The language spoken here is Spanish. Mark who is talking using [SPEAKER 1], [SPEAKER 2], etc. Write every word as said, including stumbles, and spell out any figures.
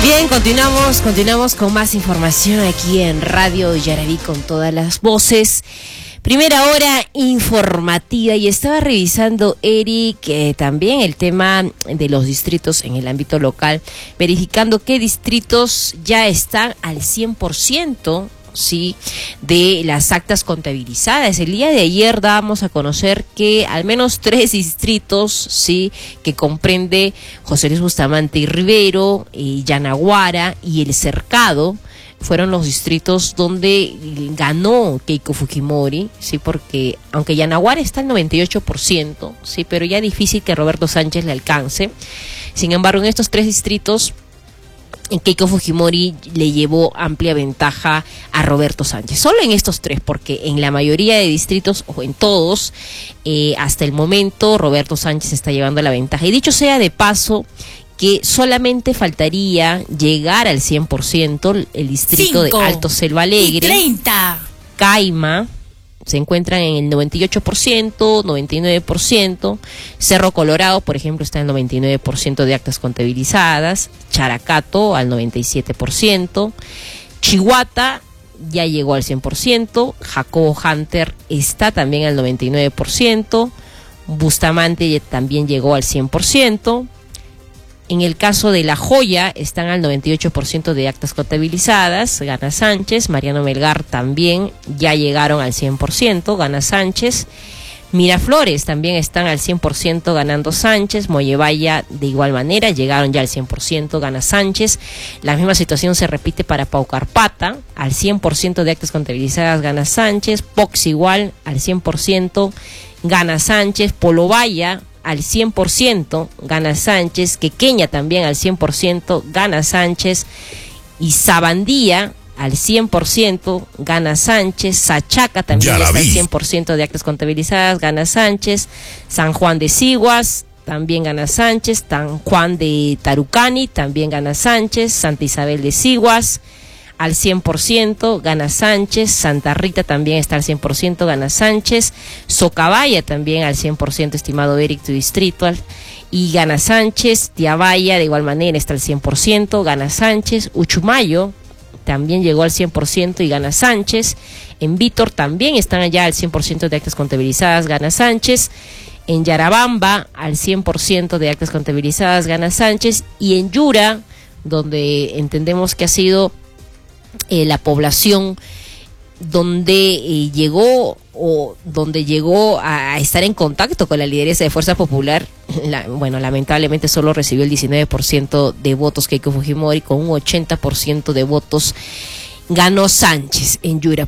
[SPEAKER 1] Bien, continuamos, continuamos con más información aquí en Radio Yaraví con todas las voces. Primera hora informativa y estaba revisando, Eric, eh, también el tema de los distritos en el ámbito local, verificando qué distritos ya están al cien por ciento, sí, de las actas contabilizadas. El día de ayer dábamos a conocer que al menos tres distritos, sí, que comprende José Luis Bustamante y Rivero, eh, Yanaguara y El Cercado, fueron los distritos donde ganó Keiko Fujimori, sí, porque aunque Yanaguara está al noventa y ocho por ciento, sí, pero ya difícil que Roberto Sánchez le alcance. Sin embargo, en estos tres distritos, en Keiko Fujimori le llevó amplia ventaja a Roberto Sánchez. Solo en estos tres, porque en la mayoría de distritos, o en todos, eh, hasta el momento, Roberto Sánchez está llevando la ventaja. Y dicho sea de paso, que solamente faltaría llegar al cien por ciento el distrito Cinco de Alto Selva Alegre,
[SPEAKER 2] treinta.
[SPEAKER 1] Caima, se encuentran en el noventa y ocho por ciento, noventa y nueve por ciento. Cerro Colorado, por ejemplo, está en el noventa y nueve por ciento de actas contabilizadas. Characato al noventa y siete por ciento. Chihuahua ya llegó al cien por ciento. Jacobo Hunter está también al noventa y nueve por ciento. Bustamante también llegó al cien por ciento. En el caso de La Joya, están al noventa y ocho por ciento de actas contabilizadas, gana Sánchez. Mariano Melgar también ya llegaron al cien por ciento, gana Sánchez. Miraflores también están al cien por ciento, ganando Sánchez. Mollevaya de igual manera, llegaron ya al cien por ciento, gana Sánchez. La misma situación se repite para Paucarpata, al cien por ciento de actas contabilizadas, gana Sánchez. Pox igual, al cien por ciento, gana Sánchez. Polobaya, al cien por ciento, gana Sánchez. Quequeña también al cien por ciento, gana Sánchez. Y Sabandía al cien por ciento, gana Sánchez. Sachaca también está al cien por ciento de actas contabilizadas, gana Sánchez. San Juan de Siguas también gana Sánchez. San Juan de Tarucani también gana Sánchez. Santa Isabel de Siguas al cien por ciento, gana Sánchez. Santa Rita también está al cien por ciento, gana Sánchez. Socabaya también al cien por ciento, estimado Eric, tu distrito, y gana Sánchez. Tiabaya de igual manera está al cien por ciento, gana Sánchez. Uchumayo también llegó al cien por ciento y gana Sánchez. En Vítor también están allá al cien por ciento de actas contabilizadas, gana Sánchez. En Yarabamba al cien por ciento de actas contabilizadas, gana Sánchez. Y en Yura, donde entendemos que ha sido Eh, la población donde eh, llegó o donde llegó a, a estar en contacto con la lideresa de Fuerza Popular, la, bueno, lamentablemente solo recibió el diecinueve por ciento de votos Keiko Fujimori, con un ochenta por ciento de votos ganó Sánchez en Yura.